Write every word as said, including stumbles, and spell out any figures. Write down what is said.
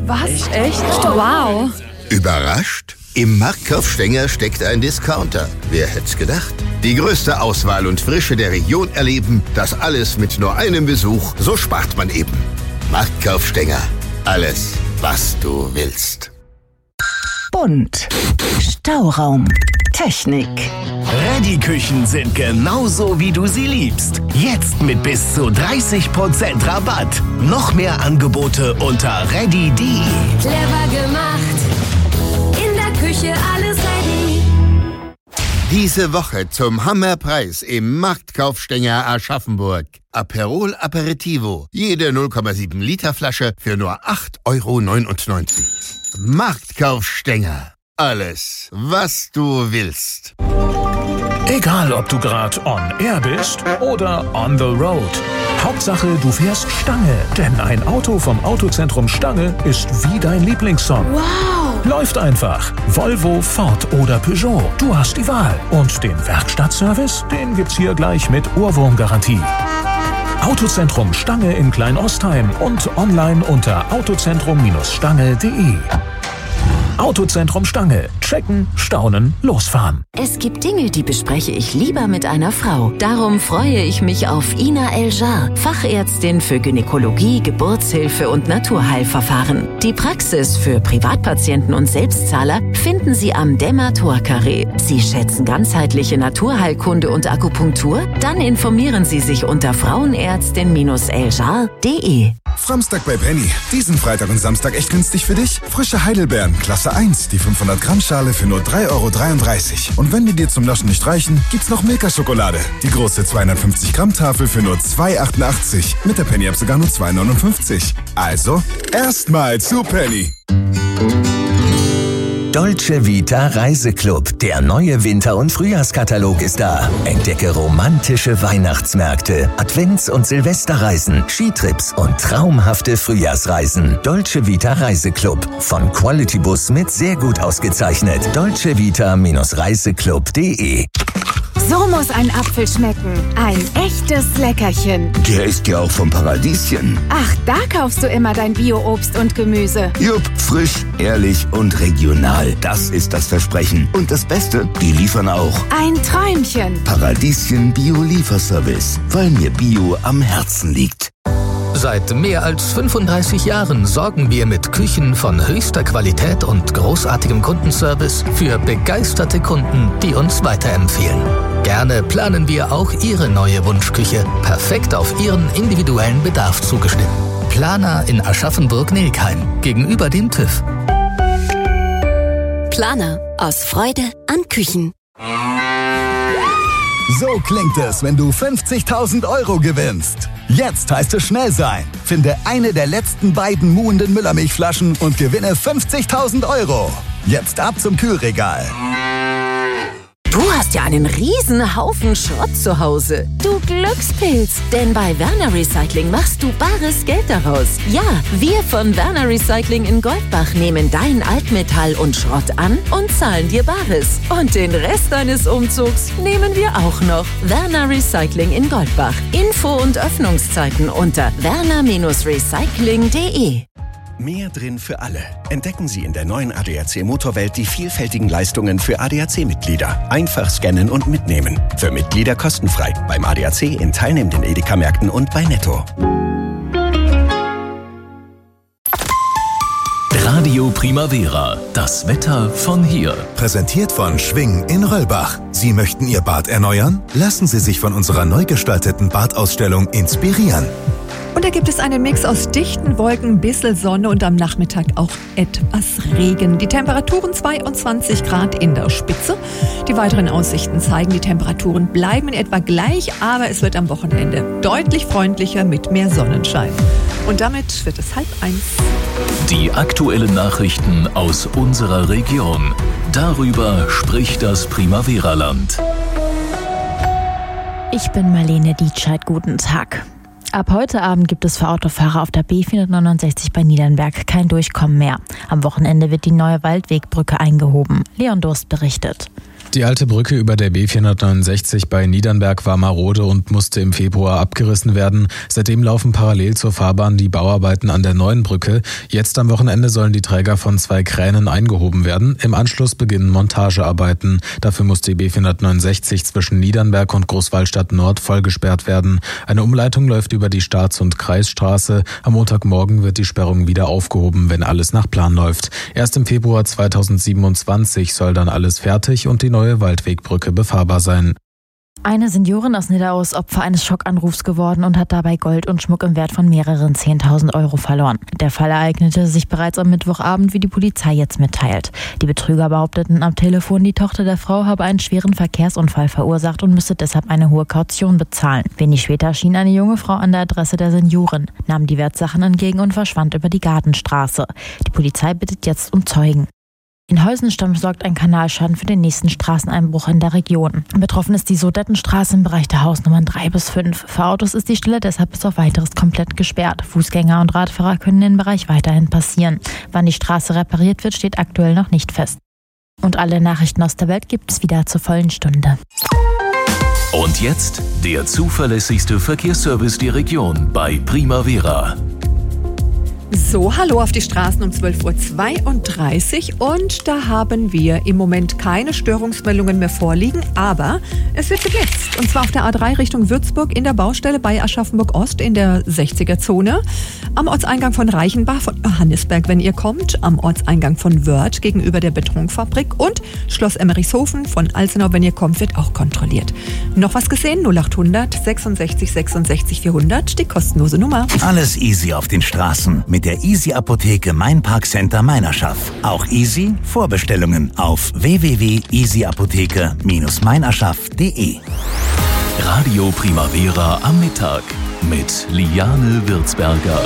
Was? Echt? Wow. Überrascht? Im Marktkauf Stenger steckt ein Discounter. Wer hätt's gedacht? Die größte Auswahl und Frische der Region erleben, das alles mit nur einem Besuch, so spart man eben. Marktkauf Stenger. Alles, was du willst. Bunt. Stauraum. Technik. Ready-Küchen sind genauso, wie du sie liebst. Jetzt mit bis zu dreißig Prozent Rabatt. Noch mehr Angebote unter ready punkt de. Clever gemacht. In der Küche alles ready. Diese Woche zum Hammerpreis im Marktkauf Stenger Aschaffenburg. Aperol Aperitivo. Jede null Komma sieben Liter Flasche für nur acht Euro neunundneunzig. Marktkauf Stenger. Alles, was du willst. Egal, ob du gerade on air bist oder on the road. Hauptsache, du fährst Stange. Denn ein Auto vom Autozentrum Stange ist wie dein Lieblingssong. Wow. Läuft einfach. Volvo, Ford oder Peugeot. Du hast die Wahl. Und den Werkstattservice, den gibt's hier gleich mit Ohrwurmgarantie. Autozentrum Stange in Kleinostheim und online unter autozentrum Stange punkt de. Autozentrum Stange. Checken, staunen, losfahren. Es gibt Dinge, die bespreche ich lieber mit einer Frau. Darum freue ich mich auf Ina Eljar, Fachärztin für Gynäkologie, Geburtshilfe und Naturheilverfahren. Die Praxis für Privatpatienten und Selbstzahler finden Sie am Dämmer-Tor-Carré. Sie schätzen ganzheitliche Naturheilkunde und Akupunktur? Dann informieren Sie sich unter frauenärztin eljar punkt de. Samstag bei Penny. Diesen Freitag und Samstag echt günstig für dich. Frische Heidelbeeren, Klasse eins, die fünfhundert Gramm Schale für nur drei Euro dreiunddreißig. Und wenn die dir zum Naschen nicht reichen, gibt's noch Milka-Schokolade. Die große zweihundertfünfzig Gramm Tafel für nur zwei Euro achtundachtzig. Mit der Penny-App sogar nur zwei Euro neunundfünfzig. Also, erstmal zu Penny. Dolce Vita Reiseclub. Der neue Winter- und Frühjahrskatalog ist da. Entdecke romantische Weihnachtsmärkte, Advents- und Silvesterreisen, Skitrips und traumhafte Frühjahrsreisen. Dolce Vita Reiseclub. Von Quality Bus mit sehr gut ausgezeichnet. dolce vita reiseclub punkt de. So muss ein Apfel schmecken. Ein echtes Leckerchen. Der ist ja auch vom Paradieschen. Ach, da kaufst du immer dein Bio-Obst und Gemüse. Jupp, frisch, ehrlich und regional. Das ist das Versprechen. Und das Beste, die liefern auch. Ein Träumchen. Paradieschen Bio-Lieferservice. Weil mir Bio am Herzen liegt. Seit mehr als fünfunddreißig Jahren sorgen wir mit Küchen von höchster Qualität und großartigem Kundenservice für begeisterte Kunden, die uns weiterempfehlen. Gerne planen wir auch Ihre neue Wunschküche, perfekt auf Ihren individuellen Bedarf zugeschnitten. Planer in Aschaffenburg-Nilkheim, gegenüber dem TÜV. Planer aus Freude an Küchen. So klingt es, wenn du fünfzigtausend Euro gewinnst. Jetzt heißt es schnell sein. Finde eine der letzten beiden muhenden Müllermilchflaschen und gewinne fünfzigtausend Euro. Jetzt ab zum Kühlregal. Du hast ja einen riesen Haufen Schrott zu Hause. Du Glückspilz. Denn bei Werner Recycling machst du bares Geld daraus. Ja, wir von Werner Recycling in Goldbach nehmen dein Altmetall und Schrott an und zahlen dir Bares. Und den Rest deines Umzugs nehmen wir auch noch. Werner Recycling in Goldbach. Info und Öffnungszeiten unter werner recycling punkt de. Mehr drin für alle. Entdecken Sie in der neuen A D A C Motorwelt die vielfältigen Leistungen für A D A C-Mitglieder. Einfach scannen und mitnehmen. Für Mitglieder kostenfrei. Beim A D A C in teilnehmenden Edeka-Märkten und bei Netto. Radio Primavera. Das Wetter von hier. Präsentiert von Schwing in Röllbach. Sie möchten Ihr Bad erneuern? Lassen Sie sich von unserer neu gestalteten Badausstellung inspirieren. Und da gibt es einen Mix aus dichten Wolken, bisschen Sonne und am Nachmittag auch etwas Regen. Die Temperaturen zweiundzwanzig Grad in der Spitze. Die weiteren Aussichten zeigen, die Temperaturen bleiben in etwa gleich, aber es wird am Wochenende deutlich freundlicher mit mehr Sonnenschein. Und damit wird es halb eins. Die aktuellen Nachrichten aus unserer Region. Darüber spricht das Primavera-Land. Ich bin Marlene Dietscheid. Guten Tag. Ab heute Abend gibt es für Autofahrer auf der B vierhundertneunundsechzig bei Niedernberg kein Durchkommen mehr. Am Wochenende wird die neue Waldwegbrücke eingehoben. Leon Durst berichtet. Die alte Brücke über der B vierhundertneunundsechzig bei Niedernberg war marode und musste im Februar abgerissen werden. Seitdem laufen parallel zur Fahrbahn die Bauarbeiten an der neuen Brücke. Jetzt am Wochenende sollen die Träger von zwei Kränen eingehoben werden. Im Anschluss beginnen Montagearbeiten. Dafür muss die B vierhundertneunundsechzig zwischen Niedernberg und Großwallstadt Nord vollgesperrt werden. Eine Umleitung läuft über die Staats- und Kreisstraße. Am Montagmorgen wird die Sperrung wieder aufgehoben, wenn alles nach Plan läuft. Erst im Februar zweitausendsiebenundzwanzig soll dann alles fertig und die neue Waldwegbrücke befahrbar sein. Eine Seniorin aus Nidau ist Opfer eines Schockanrufs geworden und hat dabei Gold und Schmuck im Wert von mehreren zehntausend Euro verloren. Der Fall ereignete sich bereits am Mittwochabend, wie die Polizei jetzt mitteilt. Die Betrüger behaupteten am Telefon, die Tochter der Frau habe einen schweren Verkehrsunfall verursacht und müsse deshalb eine hohe Kaution bezahlen. Wenig später erschien eine junge Frau an der Adresse der Seniorin, nahm die Wertsachen entgegen und verschwand über die Gartenstraße. Die Polizei bittet jetzt um Zeugen. In Heusenstamm sorgt ein Kanalschaden für den nächsten Straßeneinbruch in der Region. Betroffen ist die Sudettenstraße im Bereich der Hausnummern drei bis fünf. Für Autos ist die Stelle deshalb bis auf weiteres komplett gesperrt. Fußgänger und Radfahrer können den Bereich weiterhin passieren. Wann die Straße repariert wird, steht aktuell noch nicht fest. Und alle Nachrichten aus der Welt gibt es wieder zur vollen Stunde. Und jetzt der zuverlässigste Verkehrsservice der Region bei Primavera. So, hallo auf die Straßen um zwölf Uhr zweiunddreißig und da haben wir im Moment keine Störungsmeldungen mehr vorliegen, aber es wird geblitzt. Und zwar auf der A drei Richtung Würzburg in der Baustelle bei Aschaffenburg Ost in der sechziger Zone, am Ortseingang von Reichenbach von Johannisberg, wenn ihr kommt, am Ortseingang von Wörth gegenüber der Betonfabrik und Schloss Emmerichshofen von Alzenau, wenn ihr kommt, wird auch kontrolliert. Noch was gesehen? null achthundert sechsundsechzig sechsundsechzig vierhundert, die kostenlose Nummer. Alles easy auf den Straßen mit der Easy-Apotheke Mein Parkcenter Meinerschaft. Auch easy Vorbestellungen auf w w w punkt easy apotheke Bindestrich meinerschaft punkt de. Radio Primavera am Mittag mit Liane Würzberger.